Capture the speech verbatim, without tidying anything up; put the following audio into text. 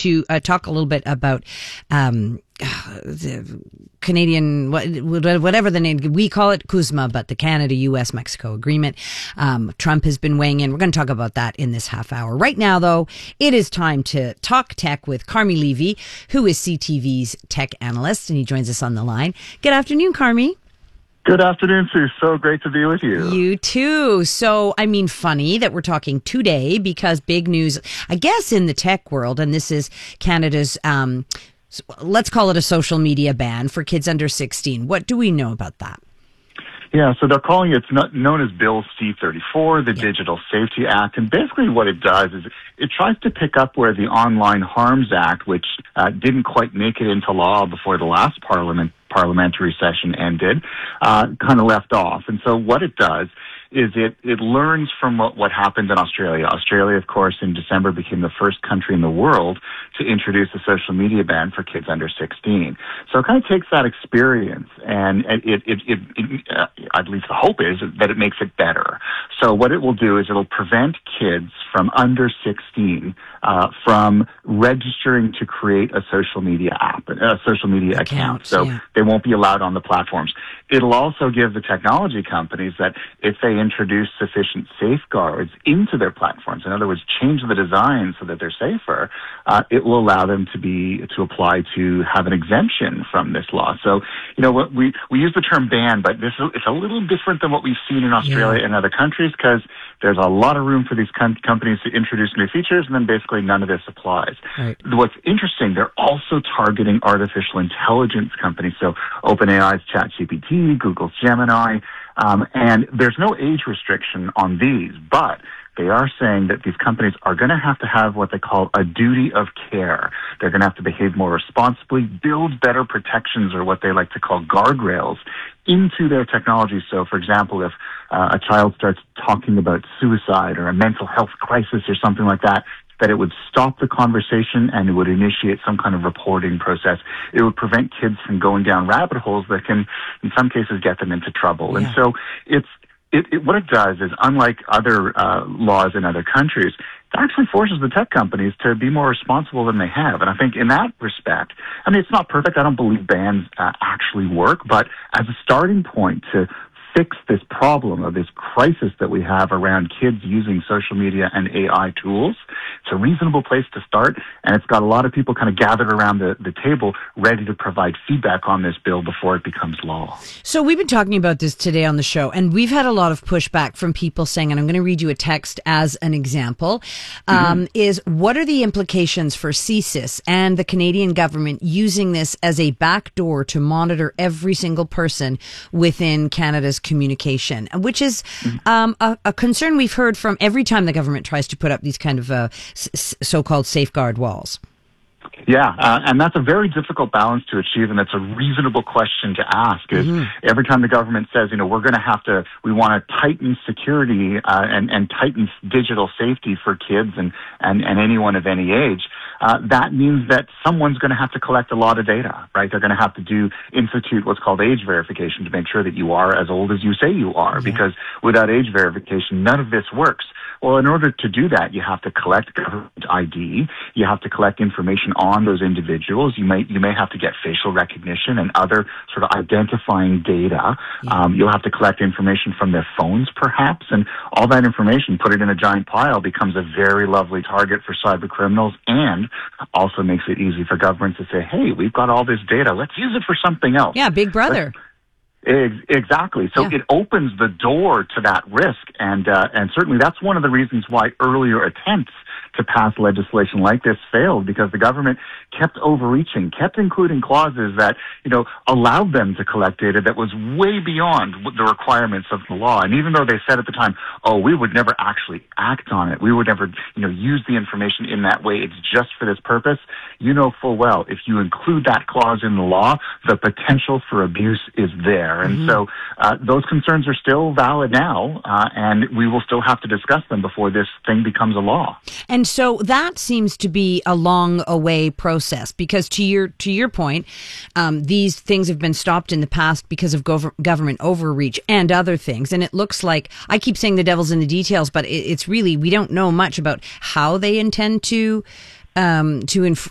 to uh, talk a little bit about um, the Canadian, whatever the name, we call it CUSMA, but the Canada, U S, Mexico agreement. Um, Trump has been weighing in. We're going to talk about that in this half hour. Right now, though, it is time to talk tech with Carmi Levy, who is C T V's tech analyst, and he joins us on the line. Good afternoon, Carmi. Good afternoon, Sue. So great to be with you. You too. So, I mean, funny that we're talking today because big news, I guess, in the tech world, and this is Canada's, um, let's call it a social media ban for kids under sixteen. What do we know about that? Yeah, so they're calling it, it's not known as Bill C thirty-four, the yeah. Digital Safety Act. And basically what it does is it tries to pick up where the Online Harms Act, which uh, didn't quite make it into law before the last parliament parliamentary session ended, uh, kind of left off. And so what it does is it, it learns from what, what happened in Australia. Australia, of course, in December became the first country in the world to introduce a social media ban for kids under sixteen. So it kind of takes that experience and it, it, it, it uh, at least the hope is that it makes it better. So what it will do is it'll prevent kids from under sixteen uh, from registering to create a social media app, a social media account. account. So yeah. they won't be allowed on the platforms. It'll also give the technology companies that if they introduce sufficient safeguards into their platforms, in other words, change the design so that they're safer, uh, it will allow them to be to apply to have an exemption from this law. So, you know, what we we use the term ban, but this is, it's a little different than what we've seen in Australia yeah. and other countries because there's a lot of room for these com- companies to introduce new features, and then basically none of this applies. Right. What's interesting, they're also targeting artificial intelligence companies, so OpenAI's ChatGPT, Google's Gemini. Um, and there's no age restriction on these, but they are saying that these companies are going to have to have what they call a duty of care. They're going to have to behave more responsibly, build better protections or what they like to call guardrails into their technology. So, for example, if uh, a child starts talking about suicide or a mental health crisis or something like that, that it would stop the conversation and it would initiate some kind of reporting process. It would prevent kids from going down rabbit holes that can, in some cases, get them into trouble. Yeah. And so it's it, it, what it does is, unlike other uh, laws in other countries, it actually forces the tech companies to be more responsible than they have. And I think in that respect, I mean, it's not perfect. I don't believe bans uh, actually work, but as a starting point to fix this problem of this crisis that we have around kids using social media and A I tools, it's a reasonable place to start, and it's got a lot of people kind of gathered around the, the table ready to provide feedback on this bill before it becomes law. So we've been talking about this today on the show, and we've had a lot of pushback from people saying, and I'm going to read you a text as an example, um, mm-hmm. is what are the implications for C S I S and the Canadian government using this as a backdoor to monitor every single person within Canada's communication, which is um, a, a concern we've heard from every time the government tries to put up these kind of uh, s- so-called safeguard walls. Yeah, uh, and that's a very difficult balance to achieve, and it's a reasonable question to ask. Is mm-hmm. every time the government says, you know, we're going to have to, we want to tighten security uh, and, and tighten digital safety for kids and, and, and anyone of any age, uh, that means that someone's going to have to collect a lot of data, right? They're going to have to do, institute what's called age verification to make sure that you are as old as you say you are, yeah. because without age verification, none of this works. Well, in order to do that, you have to collect government I D. You have to collect information on those individuals. You may you may have to get facial recognition and other sort of identifying data. Yeah. Um, you'll have to collect information from their phones, perhaps, and all that information, put it in a giant pile, becomes a very lovely target for cyber criminals, and also makes it easy for governments to say, "Hey, we've got all this data. Let's use it for something else." Yeah, Big Brother. Let's, Exactly. So yeah. it opens the door to that risk, and uh, and certainly that's one of the reasons why earlier attempts to pass legislation like this failed, because the government kept overreaching, kept including clauses that, you know, allowed them to collect data that was way beyond the requirements of the law. And even though they said at the time, oh, we would never actually act on it, we would never, you know, use the information in that way, it's just for this purpose, you know full well, if you include that clause in the law, the potential for abuse is there. And mm-hmm. so uh, those concerns are still valid now, uh, and we will still have to discuss them before this thing becomes a law. And so that seems to be a long away process, because to your to your point, um, these things have been stopped in the past because of gov- government overreach and other things. And it looks like, I keep saying the devil's in the details, but it, it's really, we don't know much about how they intend to um, to enf-